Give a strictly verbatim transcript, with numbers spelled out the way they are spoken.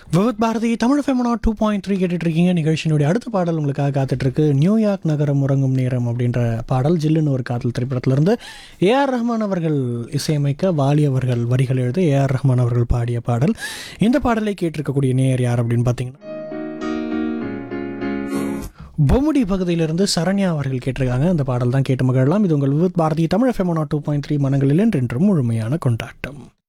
விவத் Bharathi Tamil ஃபெமனா two point three கேட்டுட்ருக்கீங்க. நிகழ்ச்சியினுடைய அடுத்த பாடல் உங்களுக்காக காத்துட்ருக்கு. நியூயார்க் நகரம் உறங்கும் நேரம் அப்படின்ற பாடல் ஜில்லுன்னு ஒரு காதல் திரைப்படத்திலிருந்து ஏஆர் ரஹ்மான் அவர்கள் இசையமைக்க வாலி அவர்கள் வரிகள் எழுத ஏஆர் ரஹ்மான் அவர்கள் பாடிய பாடல். இந்த பாடலை கேட்டிருக்கக்கூடிய நேயர் யார் அப்படின்னு பார்த்தீங்கன்னா பொம்முடி பகுதியிலிருந்து சரண்யா அவர்கள் கேட்டிருக்காங்க. அந்த பாடல் தான் கேட்டு மகிழலாம். இது உங்கள் விவத் Bharathi Tamil ஃபெமனா two point three மனங்களில் என்றென்றும் முழுமையான கொண்டாட்டம்.